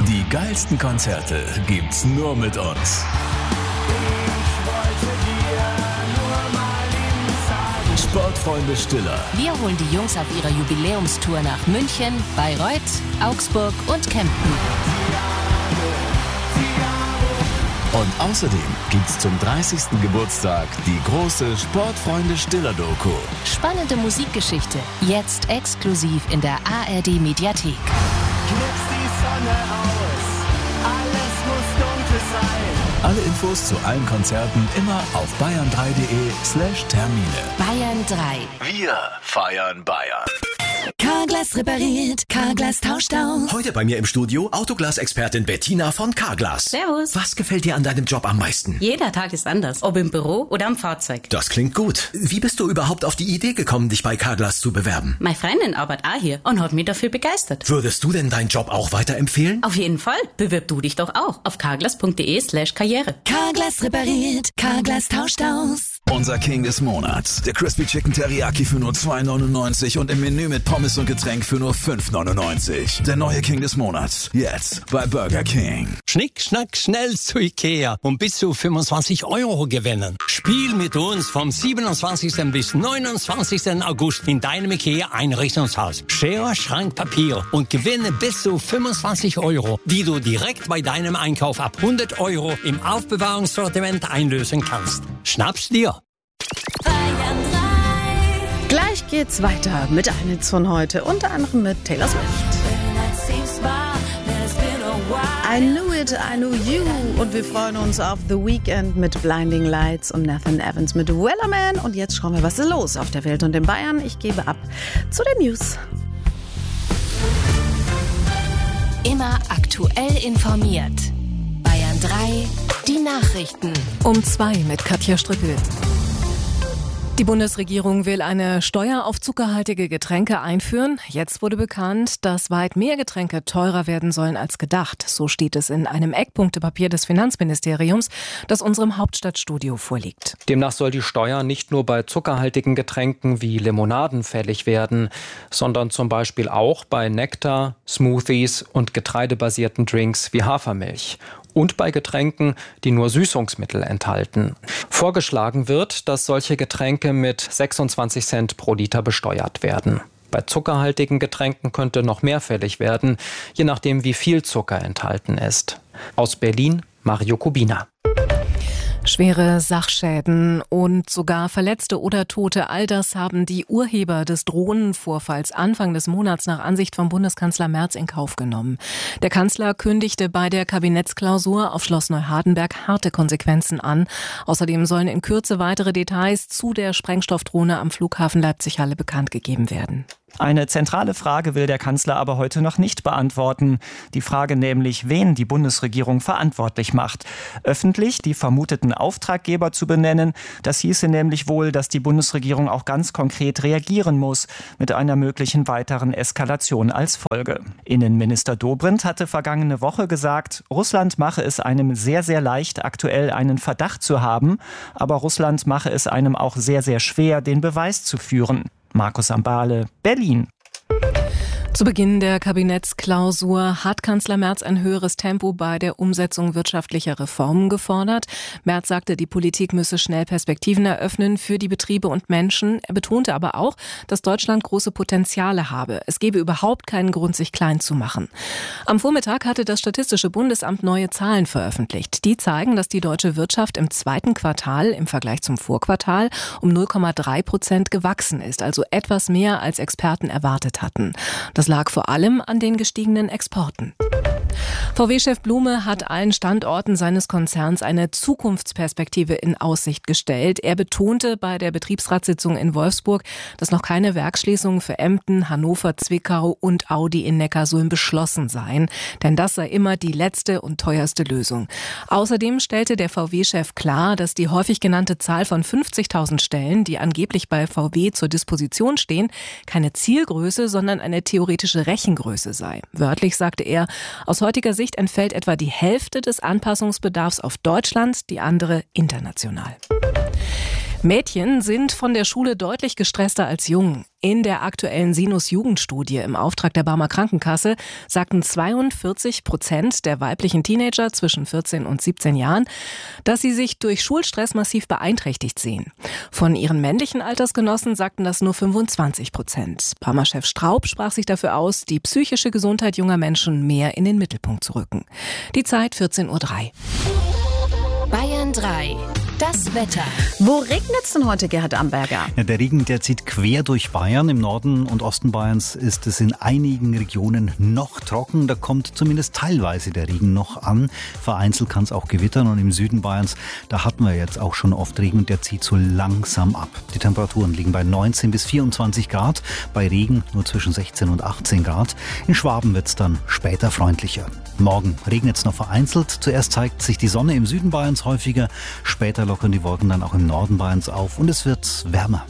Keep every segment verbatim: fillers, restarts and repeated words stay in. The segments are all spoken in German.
Die geilsten Konzerte gibt's nur mit uns. Sportfreunde Stiller. Wir holen die Jungs auf ihrer Jubiläumstour nach München, Bayreuth, Augsburg und Kempten. Und außerdem gibt's zum dreißigsten Geburtstag die große Sportfreunde Stiller Doku. Spannende Musikgeschichte, jetzt exklusiv in der A R D-Mediathek. Knipst die Sonne aus, alles muss dunkel sein. Alle Infos zu allen Konzerten immer auf bayern drei punkt de slash Termine. Bayern drei. Wir feiern Bayern. Carglass repariert, Carglass tauscht aus. Heute bei mir im Studio Autoglas-Expertin Bettina von Carglass. Servus. Was gefällt dir an deinem Job am meisten? Jeder Tag ist anders, ob im Büro oder am Fahrzeug. Das klingt gut. Wie bist du überhaupt auf die Idee gekommen, dich bei Carglass zu bewerben? Meine Freundin arbeitet auch hier und hat mich dafür begeistert. Würdest du denn deinen Job auch weiterempfehlen? Auf jeden Fall. Bewirb du dich doch auch auf carglass punkt de slash karriere. Carglass repariert, Carglass tauscht aus. Unser King des Monats. Der Crispy Chicken Teriyaki für nur zwei neunundneunzig und im Menü mit Pommes und Getränk für nur fünf neunundneunzig. Der neue King des Monats. Jetzt bei Burger King. Schnick, schnack, schnell zu Ikea und bis zu fünfundzwanzig Euro gewinnen. Spiel mit uns vom siebenundzwanzigsten bis neunundzwanzigsten August in deinem Ikea Einrichtungshaus. Schere, Schrank, Papier und gewinne bis zu fünfundzwanzig Euro, die du direkt bei deinem Einkauf ab hundert Euro im Aufbewahrungssortiment einlösen kannst. Schnapp's dir! Gleich geht's weiter mit einem Hits von heute, unter anderem mit Taylor Swift. I knew it, I knew you. Und wir freuen uns auf The Weeknd mit Blinding Lights und Nathan Evans mit Wellerman. Und jetzt schauen wir, was ist los auf der Welt und in Bayern. Ich gebe ab zu den News. Immer aktuell informiert. Bayern drei, die Nachrichten. Um zwei mit Katja Strippel. Die Bundesregierung will eine Steuer auf zuckerhaltige Getränke einführen. Jetzt wurde bekannt, dass weit mehr Getränke teurer werden sollen als gedacht. So steht es in einem Eckpunktepapier des Finanzministeriums, das unserem Hauptstadtstudio vorliegt. Demnach soll die Steuer nicht nur bei zuckerhaltigen Getränken wie Limonaden fällig werden, sondern zum Beispiel auch bei Nektar, Smoothies und getreidebasierten Drinks wie Hafermilch. Und bei Getränken, die nur Süßungsmittel enthalten. Vorgeschlagen wird, dass solche Getränke mit sechsundzwanzig Cent pro Liter besteuert werden. Bei zuckerhaltigen Getränken könnte noch mehr fällig werden, je nachdem wie viel Zucker enthalten ist. Aus Berlin, Mario Kubina. Schwere Sachschäden und sogar Verletzte oder Tote, all das haben die Urheber des Drohnenvorfalls Anfang des Monats nach Ansicht von Bundeskanzler Merz in Kauf genommen. Der Kanzler kündigte bei der Kabinettsklausur auf Schloss Neuhardenberg harte Konsequenzen an. Außerdem sollen in Kürze weitere Details zu der Sprengstoffdrohne am Flughafen Leipzig-Halle bekannt gegeben werden. Eine zentrale Frage will der Kanzler aber heute noch nicht beantworten. Die Frage nämlich, wen die Bundesregierung verantwortlich macht. Öffentlich die vermuteten Auftraggeber zu benennen, das hieße nämlich wohl, dass die Bundesregierung auch ganz konkret reagieren muss, mit einer möglichen weiteren Eskalation als Folge. Innenminister Dobrindt hatte vergangene Woche gesagt, Russland mache es einem sehr, sehr leicht, aktuell einen Verdacht zu haben, aber Russland mache es einem auch sehr, sehr schwer, den Beweis zu führen. Markus Ambale, Berlin. Zu Beginn der Kabinettsklausur hat Kanzler Merz ein höheres Tempo bei der Umsetzung wirtschaftlicher Reformen gefordert. Merz sagte, die Politik müsse schnell Perspektiven eröffnen für die Betriebe und Menschen. Er betonte aber auch, dass Deutschland große Potenziale habe. Es gebe überhaupt keinen Grund, sich klein zu machen. Am Vormittag hatte das Statistische Bundesamt neue Zahlen veröffentlicht. Die zeigen, dass die deutsche Wirtschaft im zweiten Quartal im Vergleich zum Vorquartal um null Komma drei Prozent gewachsen ist, also etwas mehr als Experten erwartet hatten. Das lag vor allem an den gestiegenen Exporten. V W-Chef Blume hat allen Standorten seines Konzerns eine Zukunftsperspektive in Aussicht gestellt. Er betonte bei der Betriebsratssitzung in Wolfsburg, dass noch keine Werksschließungen für Emden, Hannover, Zwickau und Audi in Neckarsulm beschlossen seien. Denn das sei immer die letzte und teuerste Lösung. Außerdem stellte der V W-Chef klar, dass die häufig genannte Zahl von fünfzigtausend Stellen, die angeblich bei V W zur Disposition stehen, keine Zielgröße, sondern eine theoretische Rechengröße sei. Wörtlich sagte er, aus heutiger Sicht entfällt etwa die Hälfte des Anpassungsbedarfs auf Deutschland, die andere international. Mädchen sind von der Schule deutlich gestresster als Jungen. In der aktuellen Sinus-Jugendstudie im Auftrag der Barmer Krankenkasse sagten zweiundvierzig Prozent der weiblichen Teenager zwischen vierzehn und siebzehn Jahren, dass sie sich durch Schulstress massiv beeinträchtigt sehen. Von ihren männlichen Altersgenossen sagten das nur fünfundzwanzig Prozent. Barmer-Chef Straub sprach sich dafür aus, die psychische Gesundheit junger Menschen mehr in den Mittelpunkt zu rücken. Die Zeit vierzehn Uhr drei. Bayern drei. Das Wetter. Wo regnet es denn heute, Gerhard Amberger? Ja, der Regen, der zieht quer durch Bayern. Im Norden und Osten Bayerns ist es in einigen Regionen noch trocken. Da kommt zumindest teilweise der Regen noch an. Vereinzelt kann es auch gewittern. Und im Süden Bayerns, da hatten wir jetzt auch schon oft Regen und der zieht so langsam ab. Die Temperaturen liegen bei neunzehn bis vierundzwanzig Grad. Bei Regen nur zwischen sechzehn und achtzehn Grad. In Schwaben wird es dann später freundlicher. Morgen regnet es noch vereinzelt. Zuerst zeigt sich die Sonne im Süden Bayerns häufiger. Später lockern die Wolken dann auch im Norden Bayerns auf und es wird wärmer.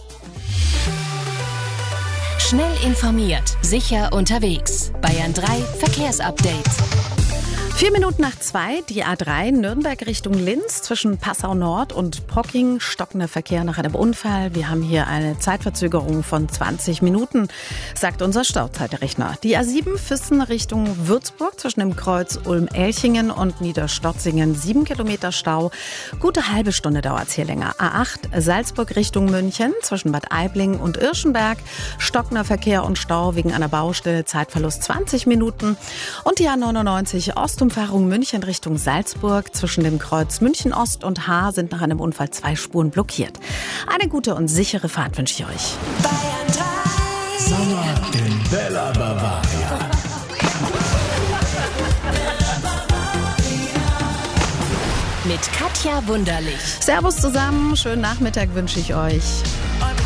Schnell informiert, sicher unterwegs. Bayern drei Verkehrsupdate. Vier Minuten nach zwei, die A drei Nürnberg Richtung Linz zwischen Passau Nord und Pocking. Stockender Verkehr nach einem Unfall. Wir haben hier eine Zeitverzögerung von zwanzig Minuten, sagt unser Stauzeiterrechner. Die A sieben Füssen Richtung Würzburg zwischen dem Kreuz Ulm-Elchingen und Niederstotzingen. Sieben Kilometer Stau. Gute halbe Stunde dauert es hier länger. A acht Salzburg Richtung München zwischen Bad Aibling und Irschenberg. Stockender Verkehr und Stau wegen einer Baustelle. Zeitverlust zwanzig Minuten. Und die A neunundneunzig Ostumfahrung München Richtung Salzburg zwischen dem Kreuz München Ost und Haar sind nach einem Unfall zwei Spuren blockiert. Eine gute und sichere Fahrt wünsche ich euch. Bayern drei. Sommer in Bella Bavaria. Mit Katja Wunderlich. Servus zusammen, schönen Nachmittag wünsche ich euch.